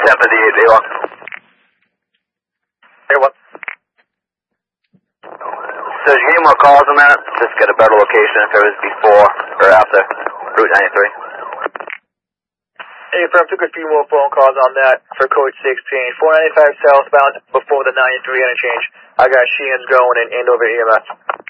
10 for the 8, they are. Hey, what? So did you get any more calls on that? Just get a better location if it was before or after Route 93. Hey, firm, took a few more phone calls on that for code 16. 495 southbound before the 93 interchange. I got Sheehan's going in Andover EMS.